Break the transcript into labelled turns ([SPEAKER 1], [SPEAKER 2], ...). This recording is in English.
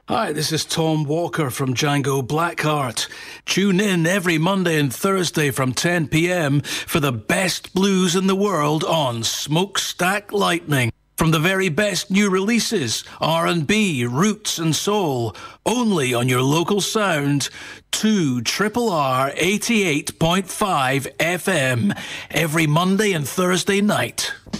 [SPEAKER 1] Hi, this is Tom Walker from Django Blackheart. Tune in every Monday and Thursday from 10 p.m. for the best blues in the world on Smokestack Lightning. From the very best new releases, R&B, roots and soul, only on your local sound, 2RRR 88.5 FM, every Monday and Thursday night.